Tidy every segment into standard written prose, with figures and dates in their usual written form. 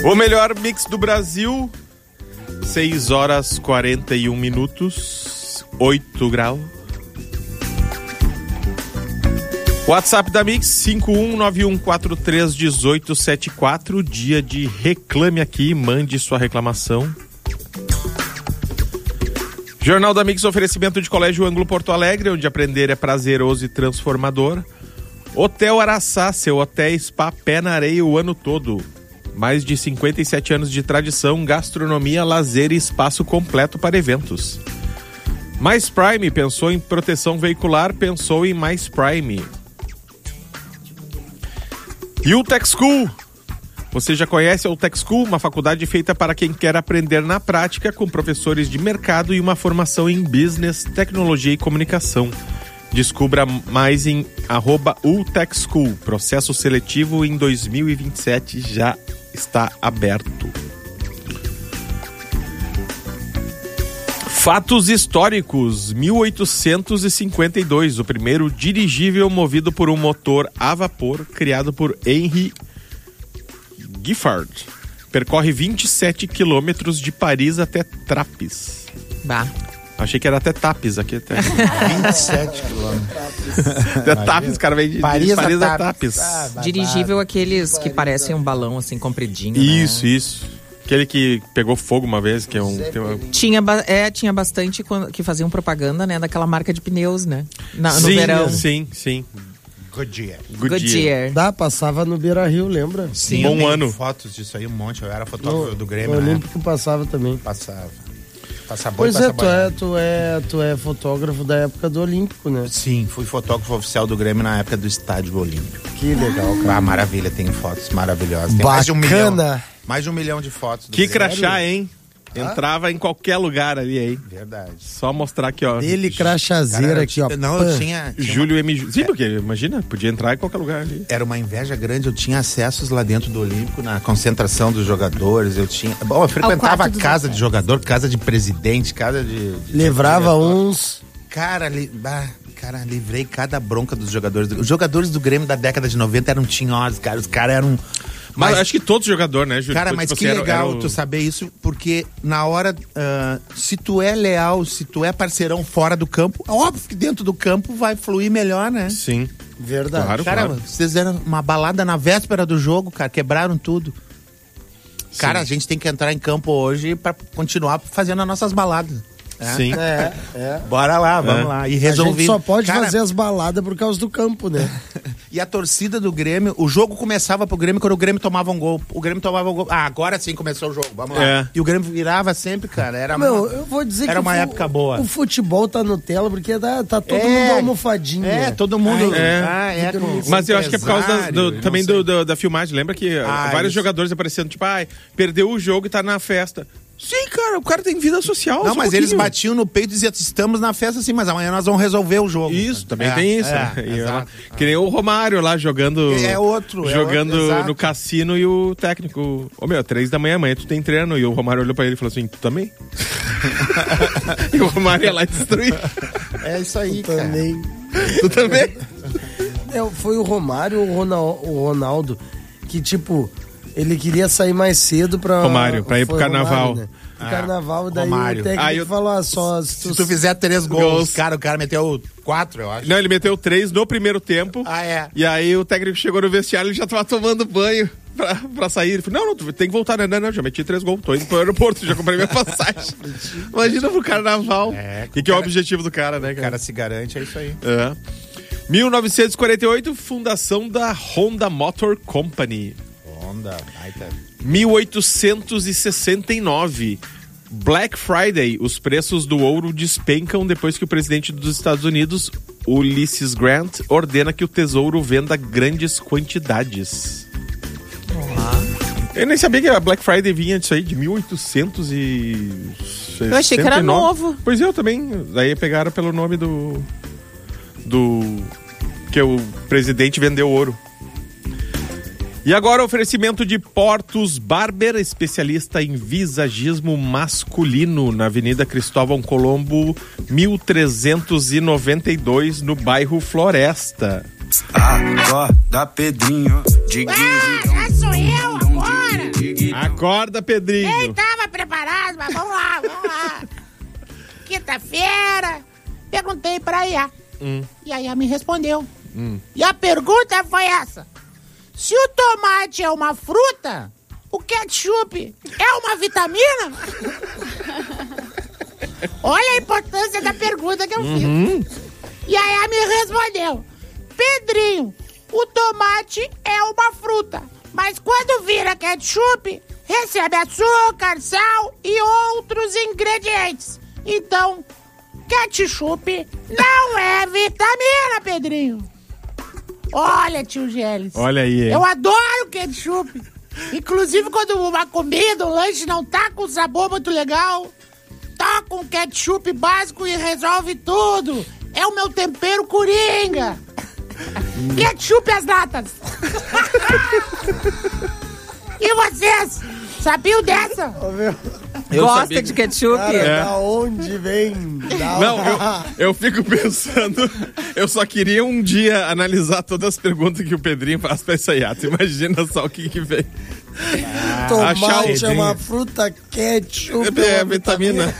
O melhor mix do Brasil, 6 horas 41 minutos, 8 graus. WhatsApp da Mix, 5191431874. Dia de Reclame Aqui, mande sua reclamação. Jornal da Mix, oferecimento de Colégio Ângulo Porto Alegre, onde aprender é prazeroso e transformador. Hotel Araçá, seu hotel spa pé na areia o ano todo. Mais de 57 anos de tradição, gastronomia, lazer e espaço completo para eventos. Mais Prime, pensou em proteção veicular, pensou em Mais Prime. E o Tech School. Você já conhece o Tech School, uma faculdade feita para quem quer aprender na prática, com professores de mercado e uma formação em business, tecnologia e comunicação. Descubra mais em @utechschool. Processo seletivo em 2027 já está aberto. Fatos históricos. 1852, o primeiro dirigível movido por um motor a vapor criado por Henry Giffard. Percorre 27 quilômetros de Paris até Trappes. Bah. Achei que era até Tapes aqui. Até 27 quilômetros. Até Tapes, cara, vem de Paris a Tapes. Dirigível aqueles que parecem um balão assim compridinho. Isso, né? isso. Aquele que pegou fogo uma vez, que é um... Tinha bastante que faziam propaganda, né? Daquela marca de pneus, né? No Sim, verão. Sim. Goodyear. Passava no Beira-Rio, lembra? Sim, bom ano. Fotos disso aí, um monte. Eu era fotógrafo do Grêmio, O né? Olímpico passava também. Passava. Passa boi, Pois passa é, banana. tu é fotógrafo da época do Olímpico, né? Sim, fui fotógrafo oficial do Grêmio na época do Estádio Olímpico. Que legal, cara. Ah, maravilha, tem fotos maravilhosas. Tem Bacana. mais de um milhão de fotos. do Que Grêmio. crachá, hein? Entrava em qualquer lugar ali, hein? Verdade. Só mostrar aqui, ó. Ele crachazeira Cara, aqui, ó. Não, eu tinha Júlio M. Sim, porque imagina, podia entrar em qualquer lugar ali. Era uma inveja grande, eu tinha acessos lá dentro do Olímpico, na concentração dos jogadores, eu frequentava quarto dos casa de jogador, casa de presidente, casa de Livrava diretor. uns. Cara, livrei cada bronca dos jogadores. Os jogadores do Grêmio da década de 90 eram tinhosos, cara, os caras eram... Mas acho que todo jogador, né, Júlio? Cara, mas Tipo que assim, legal tu saber isso, porque na hora, se tu é leal, se tu é parceirão fora do campo, óbvio que dentro do campo vai fluir melhor, né? Sim. Verdade. Claro, Cara, claro. vocês deram uma balada na véspera do jogo, cara, quebraram tudo. Cara, Sim. a gente tem que entrar em campo hoje pra continuar fazendo as nossas baladas. Sim. Bora lá, vamos lá. E A resolvi. gente só pode Cara, fazer as baladas por causa do campo, né? E a torcida do Grêmio, o jogo começava pro Grêmio quando o Grêmio tomava um gol. O Grêmio tomava um gol. Ah, agora sim começou o jogo, vamos lá. É. E o Grêmio virava sempre, cara. Era Eu vou dizer Era que uma época boa. O futebol tá Nutella porque tá todo mundo almofadinho. É, todo mundo. É. Com Mas eu acho que é por causa empresário, também não sei. da filmagem. Lembra que vários isso. jogadores aparecendo, tipo, perdeu o jogo e tá na festa. Sim, cara, o cara tem vida social. Não, só mas um eles pouquinho. batiam no peito e diziam, estamos na festa sim, mas amanhã nós vamos resolver o jogo. Isso, também tem isso. né? E exato. que nem o Romário lá jogando. Jogando exato. no cassino e o técnico. 3 da manhã, amanhã tu tem treino. E o Romário olhou pra ele e falou assim: tu também? E o Romário ia lá destruir. É isso aí, cara. Também. Tu também? Foi o Romário ou o Ronaldo que, tipo, ele queria sair mais cedo pra... Romário, pra ir pro Foi carnaval. Romário, né? Pro carnaval, daí Romário. o técnico falou, Se tu fizer 3 gols, cara, o cara meteu 4, eu acho. Não, ele meteu 3 no primeiro tempo. E aí o técnico chegou no vestiário e já tava tomando banho pra sair. Ele falou, não, tu tem que voltar, né? Não, já meti 3 gols, tô indo pro aeroporto, já comprei minha passagem. Imagina pro carnaval. Que é o objetivo do cara, né, O cara se garante, é isso aí. 1948, fundação da Honda Motor Company. Honda, 1869, Black Friday, os preços do ouro despencam depois que o presidente dos Estados Unidos, Ulysses Grant, ordena que o tesouro venda grandes quantidades. Eu nem sabia que a Black Friday vinha disso aí, de 1869. Eu achei que era novo. Pois eu também. Daí pegaram pelo nome do que o presidente vendeu ouro. E agora oferecimento de Portos Barber, especialista em visagismo masculino, na Avenida Cristóvão Colombo, 1392, no bairro Floresta. Acorda, Pedrinho. Sou eu agora! Acorda, Pedrinho. Nem tava preparado, mas vamos lá. Quinta-feira, perguntei pra IA. E a IA me respondeu. E a pergunta foi essa. Se o tomate é uma fruta, o ketchup é uma vitamina? Olha a importância da pergunta que eu fiz. E a IA me respondeu. Pedrinho, o tomate é uma fruta, mas quando vira ketchup, recebe açúcar, sal e outros ingredientes. Então, ketchup não é vitamina, Pedrinho. Olha, tio Gélis. Olha aí, hein? Eu adoro ketchup. Inclusive, quando uma comida, um lanche não tá com sabor muito legal, toca um ketchup básico e resolve tudo. É o meu tempero coringa. Ketchup às latas. E vocês? Sabiam dessa? Gosta de ketchup? Cara, da onde vem? Não, eu fico pensando, eu só queria um dia analisar todas as perguntas que o Pedrinho faz pra essa iata. Imagina só o que vem. Tomate é uma fruta, ketchup É vitamina.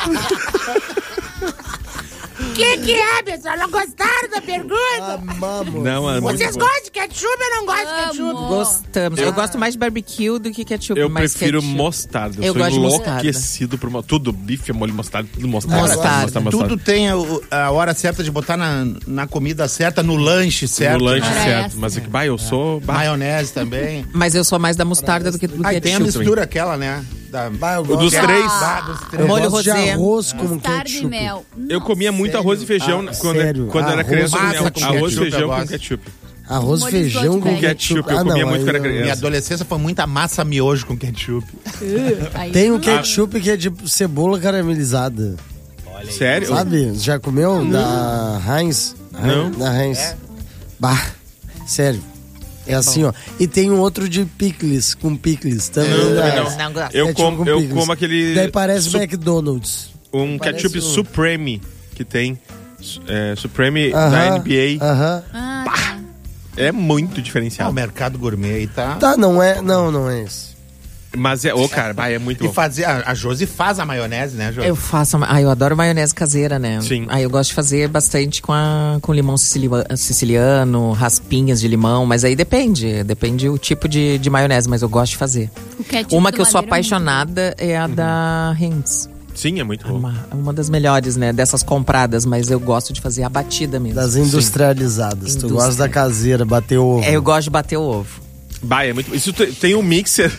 O que é, pessoal? Não gostaram da pergunta? Amamos. Não, é muito Vocês bom. gostam de ketchup ou não gostam de ketchup? Gostamos. Eu gosto mais de barbecue do que ketchup. Eu mas prefiro ketchup. mostarda. Eu sou gosto de mostarda. enlouquecido por tudo, bife, molho, mostarda, tudo mostarda. Mostarda. Tudo tem a hora certa de botar na comida certa, no lanche certo. No lanche Era certo. essa. Mas é que, eu sou... Maionese também. Mas eu sou mais da mostarda do que do Aí tem a ketchup. mistura aquela, né? Eu gosto, Dos três. Dos três. Molho eu gosto de rosé. arroz com Mostarda ketchup. e mel. Eu comia muito arroz e feijão sério? quando era Arroz criança. Eu com comia ketchup, arroz e eu feijão com gosto. ketchup. Arroz, Molho feijão de com ketchup. Ketchup, eu comia muito quando era Minha criança. adolescência foi muita massa miojo com ketchup. Aí, Tem um ketchup que é de cebola caramelizada. Sério? Sabe? Já comeu? Da Heinz? Não. Da Heinz. Bah, sério. É assim, ó. E tem um outro de picles, com picles também. da Heinz. Não gosto. Eu Ketchup com como picles. aquele... Daí parece McDonald's. Um parece ketchup um- Supreme que tem. Supreme da Aham, NBA. Aham. tá. É muito Ah, o diferenciado. mercado gourmet aí tá. Tá, não é esse. Mas cara, é muito E bom. fazer, a Josi faz a maionese, né, Josi? Eu faço. Eu adoro maionese caseira, né? Sim. Aí eu gosto de fazer bastante com limão siciliano, raspinhas de limão, mas aí depende o tipo de maionese, mas eu gosto de fazer. O ketchup Uma do que eu sou Madeira é muito apaixonada é a da Heinz. Sim, é muito bom. Uma das melhores, né? Dessas compradas, mas eu gosto de fazer a batida mesmo. Das industrializadas. Tu Indústria. gosta da caseira, bater ovo. Eu gosto de bater o ovo. É muito. Isso tem um mixer.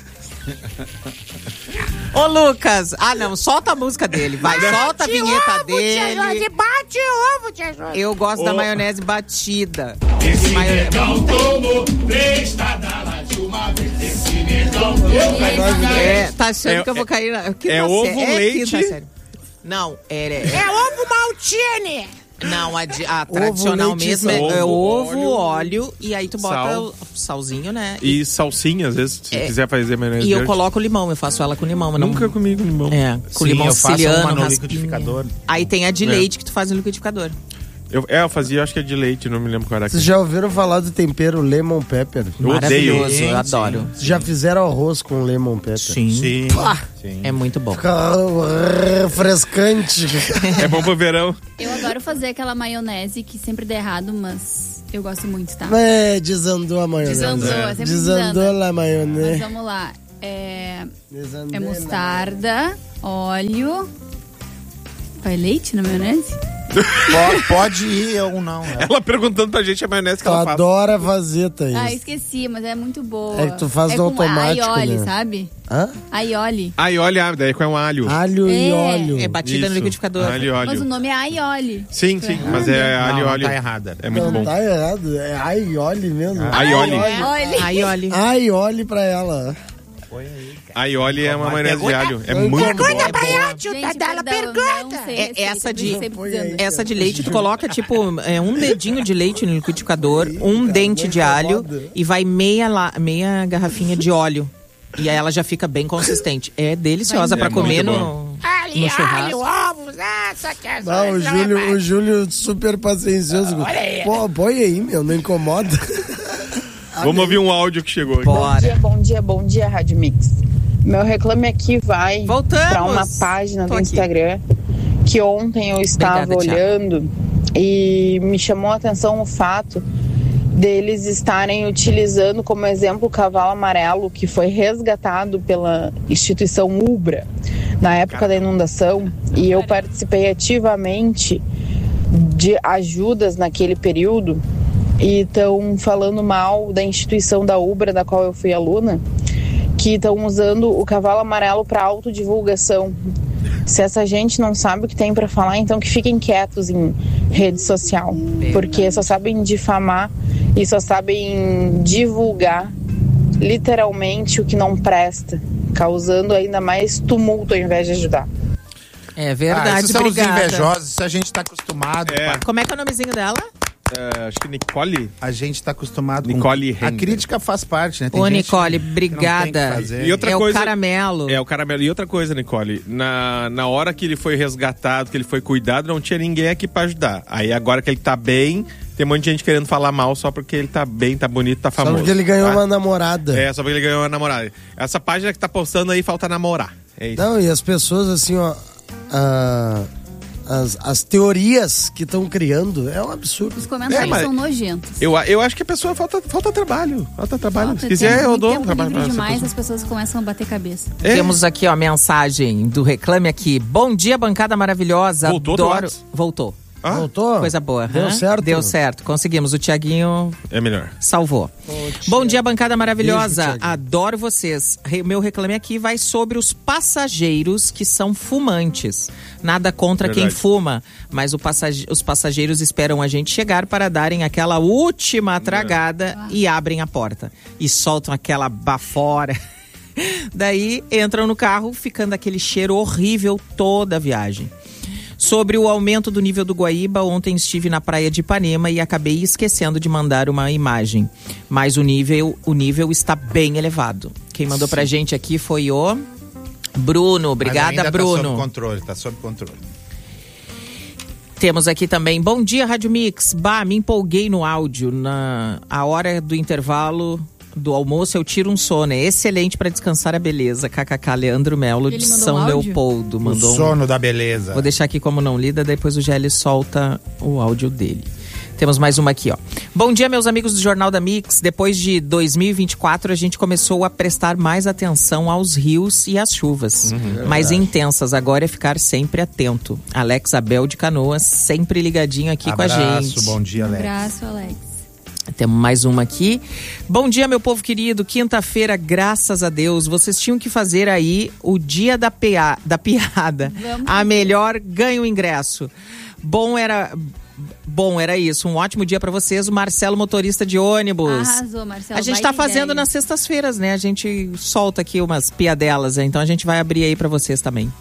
Ô, Lucas! Ah, não, solta a música dele, vai, solta a vinheta Tia dele. Josi, bate ovo, tia Josi. Eu gosto da maionese batida. De maionese. Tá achando que eu vou cair na... é ovo, leite. quinta série. Não, É ovo maltine. Não, a tradicional leite, mesmo sal. é ovo, Óleo, óleo, e aí tu bota sal. o salzinho, né? E salsinha, às vezes, se quiser fazer maionese E eu verde. coloco limão, eu faço ela com limão. Mas Nunca comi com limão. É, com Sim, limão eu faço siciliano, uma no raspinha. liquidificador. Aí tem a de leite que tu faz no liquidificador. Eu fazia, acho que é de leite, não me lembro qual era. Vocês já ouviram falar do tempero lemon pepper? Eu odeio. Maravilhoso, Sim, eu adoro. Vocês já fizeram arroz com lemon pepper? Sim. Sim. É muito bom. Fica refrescante. É bom pro verão. Eu adoro fazer aquela maionese que sempre dá errado, mas eu gosto muito, tá? É, desandou a maionese. Desandou, é sempre Desandou desanda. a Mas maionese. vamos lá. É Desandou mostarda, óleo. Vai leite na maionese? Pode ir ou não. né? Ela perguntando pra gente a maionese que Tu ela faz. adora fazer, Thaís. Ah, esqueci, mas é muito boa. É que tu faz no com automático, aioli, né? sabe? Hã? Aioli. Aí, olha, daí com um alho. Alho e É. óleo. É batida Isso. no liquidificador. Alho e Mas o óleo. nome é aioli. Sim, mas é alho e Não, óleo. tá errada. É muito Não bom. tá errado. É aioli mesmo. Aioli. Aioli. Aioli. Aioli pra ela. Aioli é uma maionese de alho. É muito bom. Pergunta pra ela, tio Gente, Tadala, perdão, pergunta. não sei É receita, essa de- por isso sempre dizendo. Essa de leite, tu coloca tipo um dedinho de leite no liquidificador, um dente de alho e vai meia garrafinha de óleo. E aí ela já fica bem consistente. É deliciosa pra É comer muito no Ali, churrasco. ovos, essa que é Ah, o Júlio super paciencioso. Pô, põe aí, meu, não incomoda. Vamos ouvir um áudio que chegou aqui. Bora. Bom dia, Rádio Mix. Meu Reclame Aqui vai Voltamos. para uma página Tô do aqui. Instagram que ontem eu estava Obrigada, olhando e me chamou a atenção o fato deles estarem utilizando como exemplo o cavalo amarelo que foi resgatado pela instituição Ubra na época da inundação, e eu participei ativamente de ajudas naquele período, e estão falando mal da instituição da Ubra, da qual eu fui aluna, que estão usando o cavalo amarelo para autodivulgação. Se essa gente não sabe o que tem para falar, então que fiquem quietos em rede social, porque só sabem difamar e só sabem divulgar literalmente o que não presta, causando ainda mais tumulto ao invés de ajudar. É verdade, esses são obrigada. os invejosos, isso a gente tá acostumado. É. pá. Como é que é o nomezinho dela? Acho que Nicole. A gente tá acostumado Nicole com... A Render. crítica faz parte, né? Tem Ô, gente Nicole, que não tem obrigada. que fazer. E outra É coisa, o caramelo. É, o caramelo. E outra coisa, Nicole, na hora que ele foi resgatado, que ele foi cuidado, não tinha ninguém aqui pra ajudar. Aí agora que ele tá bem, tem um monte de gente querendo falar mal só porque ele tá bem, tá bonito, tá Só famoso. porque ele ganhou tá? uma namorada. É, só porque ele ganhou uma namorada. Essa página que tá postando aí, falta namorar. É isso. Não, e as pessoas assim, ó. As teorias que estão criando é um absurdo. Os comentários mas- são nojentos. Eu acho que a pessoa falta trabalho. Falta trabalho. Falta Se quiser, tempo, eu muito dou um tempo trabalho pra livre essa demais, pessoa. as pessoas começam a bater cabeça. É. Temos aqui, ó, a mensagem do Reclame Aqui. Bom dia, bancada maravilhosa. Voltou do Adoro. WhatsApp? Voltou. Ah, Voltou? Coisa boa. Deu hã? certo? Deu certo. Conseguimos. O Tiaguinho é melhor. salvou. Bom dia, bancada maravilhosa. Beijo, Thiaguinho. Adoro vocês. Meu Reclame Aqui vai sobre os passageiros que são fumantes. Nada contra quem Verdade. fuma, mas os passageiros esperam a gente chegar para darem aquela última tragada e abrem a porta. E soltam aquela bafora. Daí entram no carro, ficando aquele cheiro horrível toda a viagem. Sobre o aumento do nível do Guaíba, ontem estive na praia de Ipanema e acabei esquecendo de mandar uma imagem. Mas o nível está bem elevado. Quem mandou pra gente aqui foi o Bruno. Obrigada, Mas ainda Bruno. Tá sob controle. Temos aqui também, bom dia, Rádio Mix. Me empolguei no áudio. Na hora do intervalo do almoço, eu tiro um sono. É excelente para descansar a beleza. KKK, Leandro Melo, de Ele mandou São um áudio? Leopoldo. O Mandou sono da beleza. Vou deixar aqui como não lida, depois o GL solta o áudio dele. Temos mais uma aqui, ó. Bom dia, meus amigos do Jornal da Mix. Depois de 2024, a gente começou a prestar mais atenção aos rios e às chuvas. Mais intensas. Agora é ficar sempre atento. Alex Abel de Canoas, sempre ligadinho aqui com a gente. Bom dia, Um Alex. abraço, Alex. Temos mais uma aqui. Bom dia, meu povo querido. Quinta-feira, graças a Deus, vocês tinham que fazer aí o dia da piada. Vamos. A melhor ganha o ingresso. Bom era isso. Um ótimo dia pra vocês. O Marcelo, motorista de ônibus. Arrasou, Marcelo. A gente Vai tá de fazendo ideia. nas sextas-feiras, né? A gente solta aqui umas piadelas, né? Então a gente vai abrir aí pra vocês também.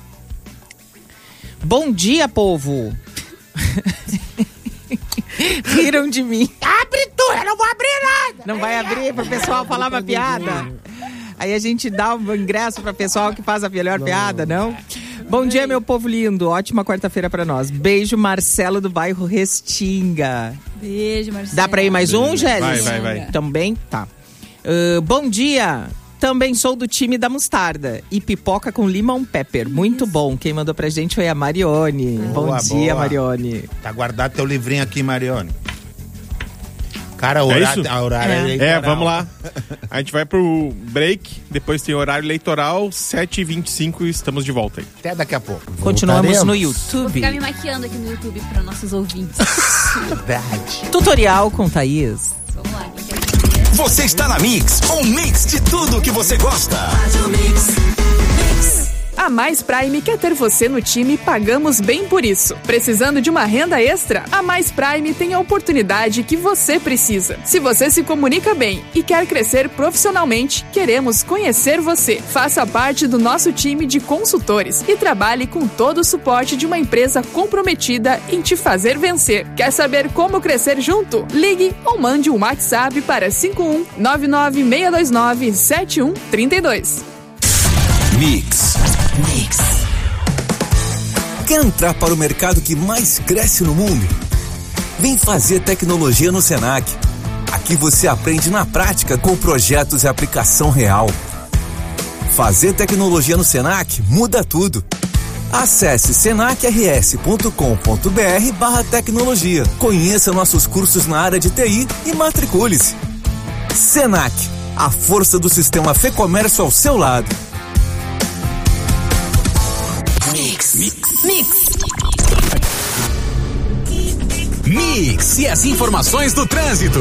Bom dia, povo. Riram de mim. Abre tu, eu não vou abrir nada. Não vai abrir pro pessoal falar uma piada? Aí a gente dá o ingresso pro pessoal que faz a melhor piada, não? Bom dia, meu povo lindo. Ótima quarta-feira pra nós. Beijo, Marcelo do bairro Restinga. Beijo, Marcelo. Dá pra ir mais um, Gélis? Vai. Também? Tá. Bom dia. Também sou do time da mostarda. E pipoca com limão pepper. Muito bom. Quem mandou pra gente foi a Marione. Bom dia, boa. Marione. Tá guardado teu livrinho aqui, Marione. Cara, isso? a horário É. eleitoral. Vamos lá. A gente vai pro break, depois tem horário eleitoral, 7h25 e estamos de volta aí. Até daqui a pouco. Continuamos no Vou YouTube. ficar me maquiando aqui no YouTube para nossos ouvintes. Verdade. Tutorial com Thaís. Vamos lá, quem quer dizer? Você está na Mix, um mix de tudo que você gosta. A Mais Prime quer ter você no time e pagamos bem por isso. Precisando de uma renda extra? A Mais Prime tem a oportunidade que você precisa. Se você se comunica bem e quer crescer profissionalmente, queremos conhecer você. Faça parte do nosso time de consultores e trabalhe com todo o suporte de uma empresa comprometida em te fazer vencer. Quer saber como crescer junto? Ligue ou mande um WhatsApp para 51996297132. Mix. Quer entrar para o mercado que mais cresce no mundo? Vem fazer tecnologia no Senac. Aqui você aprende na prática com projetos e aplicação real. Fazer tecnologia no Senac muda tudo. Acesse senacrs.com.br/tecnologia. Conheça nossos cursos na área de TI e matricule-se. Senac, a força do sistema Fê-Comércio ao seu lado. Mix e as informações do trânsito.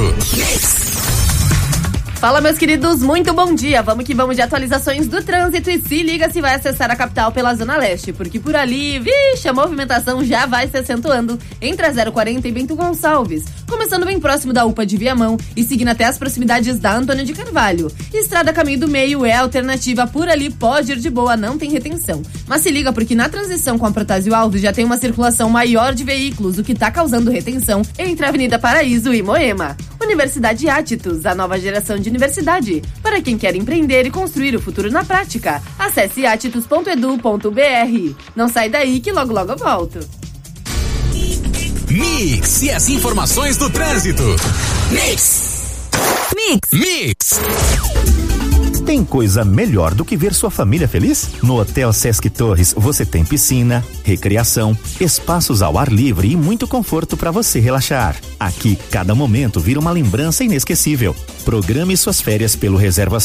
Fala, meus queridos, muito bom dia. Vamos que vamos de atualizações do trânsito e se liga se vai acessar a capital pela Zona Leste, porque por ali, vixe, a movimentação já vai se acentuando entre a 040 e Bento Gonçalves, começando bem próximo da UPA de Viamão e seguindo até as proximidades da Antônio de Carvalho. Estrada Caminho do Meio é a alternativa, por ali pode ir de boa, não tem retenção. Mas se liga porque na transição com a Protásio Alves já tem uma circulação maior de veículos, o que tá causando retenção entre a Avenida Paraíso e Moema. Universidade Átitos, a nova geração de universidade, para quem quer empreender e construir o futuro na prática. Acesse atitus.edu.br. Não sai daí que logo logo eu volto. Mix e as informações do trânsito. Mix. Tem coisa melhor do que ver sua família feliz? No Hotel Sesc Torres você tem piscina, recreação, espaços ao ar livre e muito conforto para você relaxar. Aqui, cada momento vira uma lembrança inesquecível. Programe suas férias pelo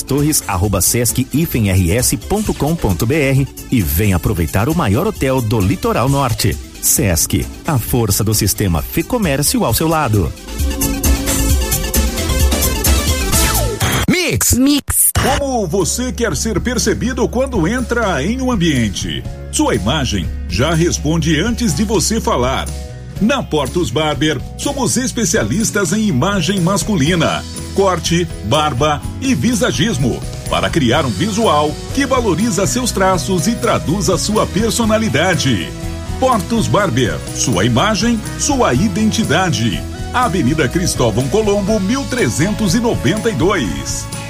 reservastorres@sesc-rs.com.br e venha aproveitar o maior hotel do Litoral Norte. Sesc, a força do sistema Fê-Comércio ao seu lado. Mix. Como você quer ser percebido quando entra em um ambiente? Sua imagem já responde antes de você falar. Na Portos Barber, somos especialistas em imagem masculina, corte, barba e visagismo, para criar um visual que valoriza seus traços e traduz a sua personalidade. Portos Barber, sua imagem, sua identidade. Avenida Cristóvão Colombo, 1392.